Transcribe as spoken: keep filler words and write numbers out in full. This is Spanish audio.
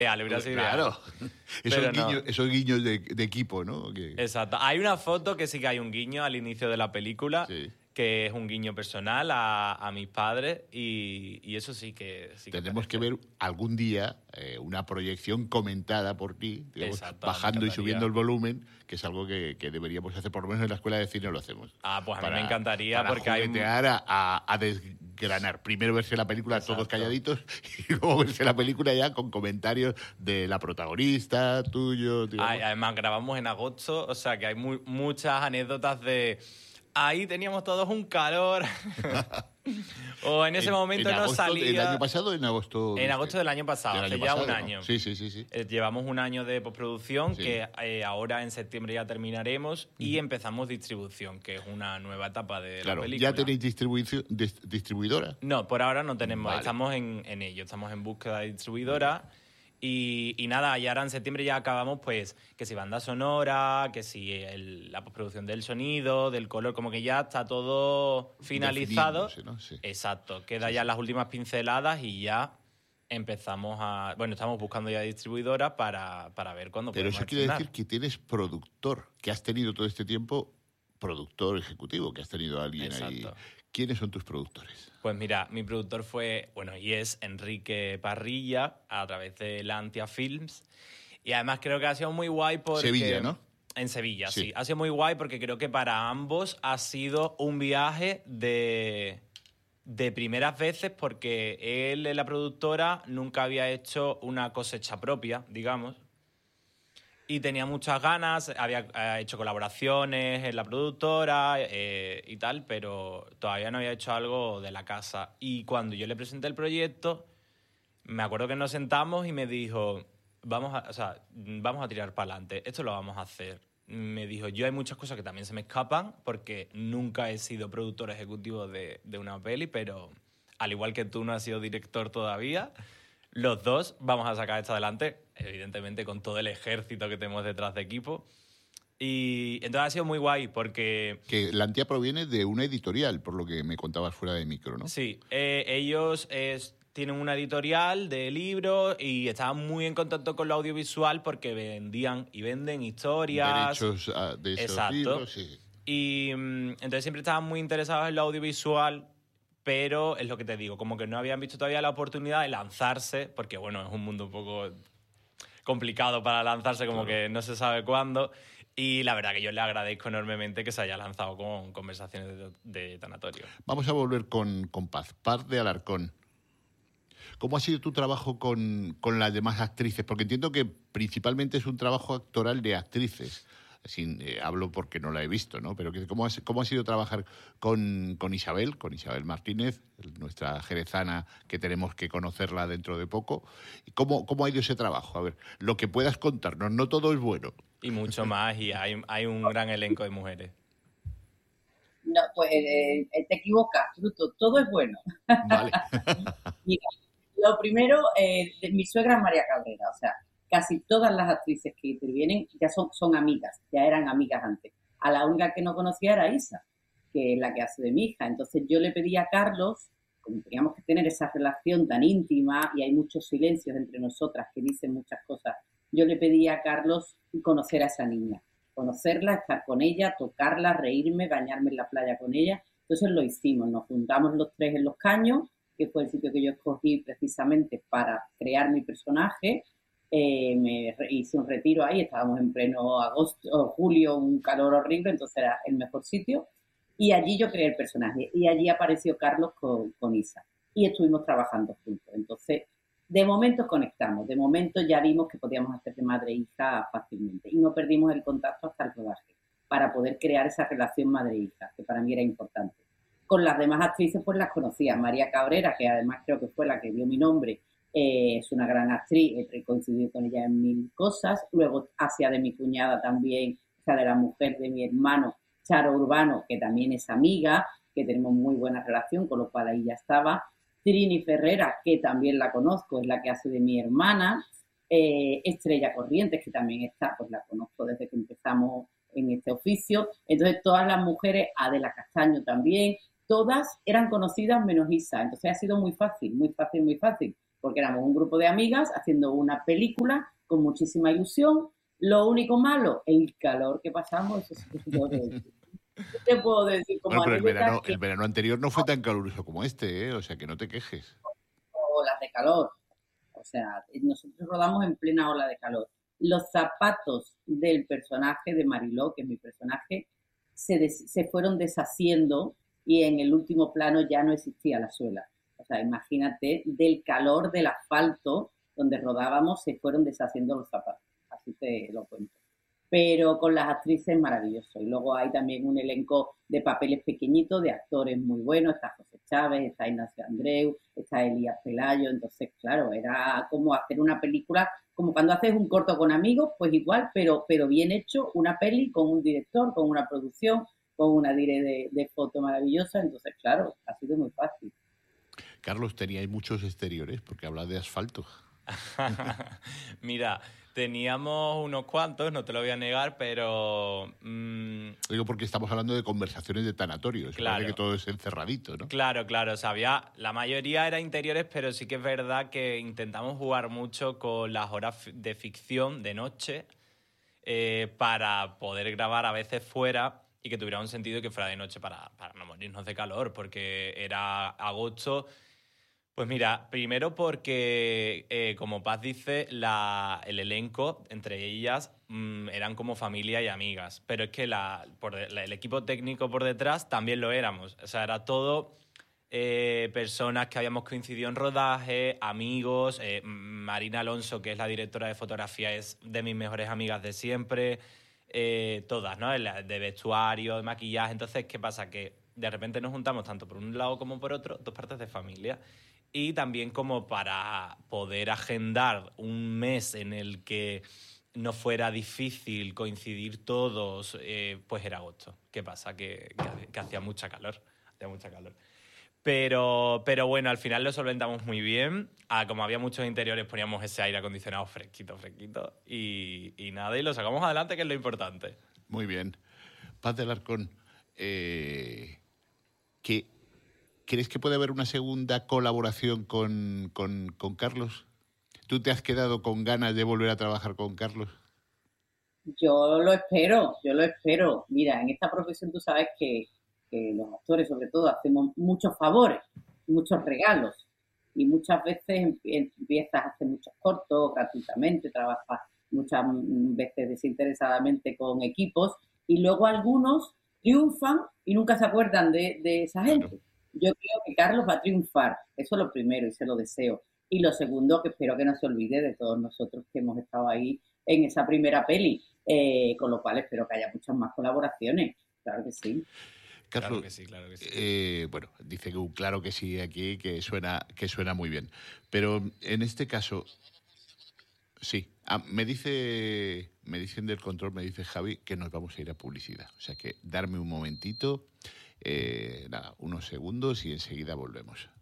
ideal, hubiera sido Claro. ideal. Esos, Pero no. guiños, esos guiños de, de equipo, ¿no? Que... Exacto. Hay una foto que sí que hay un guiño al inicio de la película, Sí. que es un guiño personal a, a mis padres y, y eso sí que... Sí que Tendremos que parece. ver algún día eh, una proyección comentada por ti, digamos, Exacto, bajando me y encantaría. subiendo el volumen, que es algo que, que deberíamos hacer, por lo menos en la escuela de cine lo hacemos. Ah, pues a mí Para- me encantaría para porque hay... juguetear a, a- a desgranar. Primero verse la película todos Exacto. calladitos y luego verse la película ya con comentarios de la protagonista, tuyo, digamos. Ay, además, grabamos en agosto, o sea que hay mu- muchas anécdotas de... Ahí teníamos todos un calor. O en ese En- momento en no agosto salía... ¿El año pasado o en agosto? En de agosto este? del año pasado, Del hace año ya pasado, un ¿no? año. Sí, sí, sí, sí. Eh, Llevamos un año de postproducción Sí. que eh, ahora en septiembre ya terminaremos y empezamos distribución, que es una nueva etapa de Claro, la película. ¿ya tenéis distribuicio- dis- distribuidora? No, por ahora no tenemos, Vale. estamos en, en ello, estamos en búsqueda de distribuidora y, y nada, y ahora en septiembre ya acabamos pues que si banda sonora, que si el- la postproducción del sonido, del color, como que ya está todo finalizado. Definiéndose, ¿no? Sí. Exacto, queda Sí, ya sí. las últimas pinceladas y ya empezamos a... Bueno, estamos buscando ya distribuidora para, para ver cuándo Pero podemos eso quiere estrenar. decir que tienes productor, que has tenido todo este tiempo productor ejecutivo, que has tenido a alguien ahí. Exacto. ¿Quiénes son tus productores? Pues mira, mi productor fue, bueno, y es Enrique Parrilla, a través de Lantia Films. Y además creo que ha sido muy guay porque... Sevilla, ¿no? En Sevilla, sí. Sí. Ha sido muy guay porque creo que para ambos ha sido un viaje de, de primeras veces porque él en la productora nunca había hecho una cosecha propia, digamos. Y tenía muchas ganas, había eh, hecho colaboraciones en la productora eh, y tal, pero todavía no había hecho algo de la casa. Y cuando yo le presenté el proyecto, me acuerdo que nos sentamos y me dijo, vamos a, o sea, vamos a tirar para adelante, esto lo vamos a hacer. Me dijo, yo hay muchas cosas que también se me escapan porque nunca he sido productor ejecutivo de, de una peli, pero al igual que tú no has sido director todavía, los dos vamos a sacar esto adelante, evidentemente con todo el ejército que tenemos detrás de equipo. Y entonces ha sido muy guay porque... Que Lantia proviene de una editorial, por lo que me contabas fuera de micro, ¿no? Sí, eh, ellos es- tienen una editorial de libros y estaban muy en contacto con lo audiovisual porque vendían y venden historias. Derechos ah, de esos Exacto. libros, sí. Y mm, entonces siempre estaban muy interesados en lo audiovisual, pero es lo que te digo, como que no habían visto todavía la oportunidad de lanzarse, porque bueno, es un mundo un poco complicado para lanzarse, como Claro. que no se sabe cuándo. Y la verdad que yo le agradezco enormemente que se haya lanzado con conversaciones de, de tanatorio. Vamos a volver con, con Paz. Paz de Alarcón. ¿Cómo ha sido tu trabajo con, con las demás actrices? Porque entiendo que principalmente es un trabajo actoral de actrices. Sin, eh, hablo porque no la he visto, ¿no? Pero que, ¿cómo, ha, ¿cómo ha sido trabajar con, con Isabel, con Isabel Martínez, nuestra jerezana, que tenemos que conocerla dentro de poco? ¿Y cómo, cómo ha ido ese trabajo? A ver, lo que puedas contarnos, no todo es bueno. Y mucho más, y hay, hay un gran elenco de mujeres. No, pues eh, eh, te equivocas, Fruto, todo es bueno. Vale. Mira, lo primero, eh, de- mi suegra es María Cabrera, o sea, casi todas las actrices que intervienen ya son, son amigas, ya eran amigas antes. A la única que no conocía era Isa, que es la que hace de mi hija. Entonces yo le pedí a Carlos, como teníamos que tener esa relación tan íntima y hay muchos silencios entre nosotras que dicen muchas cosas, yo le pedí a Carlos conocer a esa niña, conocerla, estar con ella, tocarla, reírme, bañarme en la playa con ella. Entonces lo hicimos, nos juntamos los tres en Los Caños, que fue el sitio que yo escogí precisamente para crear mi personaje. Eh, me re- hice un retiro ahí, estábamos en pleno agosto o julio, un calor horrible, entonces era el mejor sitio. Y allí yo creé el personaje y allí apareció Carlos con, con Isa y estuvimos trabajando juntos. Entonces, de momento conectamos, de momento ya vimos que podíamos hacer de madre e hija fácilmente y no perdimos el contacto hasta el rodaje para poder crear esa relación madre-hija, que para mí era importante. Con las demás actrices pues las conocía. María Cabrera, que además creo que fue la que dio mi nombre, eh, es una gran actriz, he coincidido con ella en mil cosas. Luego hacía de mi cuñada también, o sea, de la mujer de mi hermano, Charo Urbano, que también es amiga, que tenemos muy buena relación, con lo cual ahí ya estaba. Trini Ferrera, que también la conozco, es la que hace de mi hermana. Eh, Estrella Corrientes, que también está, pues la conozco desde que empezamos en este oficio. Entonces todas las mujeres, Adela Castaño también, todas eran conocidas menos Isa. Entonces ha sido muy fácil, muy fácil, muy fácil. porque éramos un grupo de amigas haciendo una película con muchísima ilusión. Lo único malo, el calor que pasamos, eso sí que te puedo decir. ¿Qué te puedo decir como Bueno, pero el anécdota? verano, Que el verano anterior no fue tan caluroso como este, ¿eh? O sea, que no te quejes. olas de calor. O sea, nosotros rodamos en plena ola de calor. Los zapatos del personaje de Mariló, que es mi personaje, se, des- se fueron deshaciendo y en el último plano ya no existía la suela. O sea, imagínate, del calor del asfalto donde rodábamos se fueron deshaciendo los zapatos. Así te lo cuento. Pero con las actrices maravilloso. Y luego hay también un elenco de papeles pequeñitos, de actores muy buenos. Está José Chávez, está Ignacio Andreu, está Elías Pelayo. Entonces, claro, era como hacer una película, como cuando haces un corto con amigos, pues igual, pero, pero bien hecho, una peli con un director, con una producción, con una dire de, de foto maravillosa. Entonces, claro, ha sido muy fácil. Carlos, teníais muchos exteriores, porque hablas de asfalto. Mira, teníamos unos cuantos, no te lo voy a negar, pero... mm, Digo, porque estamos hablando de conversaciones de tanatorio. Se Claro. parece que todo es encerradito, ¿no? Claro, claro, o sea, había, la mayoría era interiores, pero sí que es verdad que intentamos jugar mucho con las horas fi- de ficción de noche eh, para poder grabar a veces fuera y que tuviera un sentido y que fuera de noche para, para no morirnos de calor, porque era agosto. Pues mira, primero porque, eh, como Paz dice, la, el elenco, entre ellas, mm, eran como familia y amigas. Pero es que la, por de- la- el equipo técnico por detrás también lo éramos. O sea, era todo eh, personas que habíamos coincidido en rodaje, amigos. eh, Marina Alonso, que es la directora de fotografía, es de mis mejores amigas de siempre. eh, todas, ¿no? La- De vestuario, de maquillaje. Entonces, ¿qué pasa? Que de repente nos juntamos tanto por un lado como por otro, dos partes de familia. Y también como para poder agendar un mes en el que no fuera difícil coincidir todos, eh, pues era agosto. ¿Qué pasa? Que, que, que hacía mucha calor. Hacía mucha calor. Pero, pero bueno, al final lo solventamos muy bien. Ah, como había muchos interiores, poníamos ese aire acondicionado fresquito, fresquito. Y, y nada, y lo sacamos adelante, que es lo importante. Muy bien. Paz del Arcón, eh, ¿qué, ¿crees que puede haber una segunda colaboración con, con, con Carlos? ¿Tú te has quedado con ganas de volver a trabajar con Carlos? Yo lo espero, yo lo espero. Mira, en esta profesión tú sabes que, que los actores, sobre todo, hacemos muchos favores, muchos regalos. Y muchas veces em- empiezas a hacer muchos cortos gratuitamente, trabajas muchas mm, veces desinteresadamente con equipos y luego algunos triunfan y nunca se acuerdan de, de esa Claro. gente. Yo creo que Carlos va a triunfar, eso es lo primero y se lo deseo. Y lo segundo, que espero que no se olvide de todos nosotros que hemos estado ahí en esa primera peli, eh, con lo cual espero que haya muchas más colaboraciones, claro que sí. Carlos, Claro que sí, claro que sí. eh, bueno, dice que un claro que sí aquí, que suena, que suena muy bien. Pero en este caso, sí. Ah, me dice, me dicen del control, me dice Javi que nos vamos a ir a publicidad. O sea que darme un momentito, eh, nada, unos segundos y enseguida volvemos.